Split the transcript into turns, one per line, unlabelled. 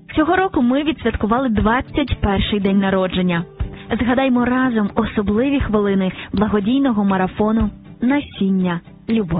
Цього року ми відсвяткували 21-й день народження. Згадаймо разом особливі хвилини благодійного марафону «Насіння любові».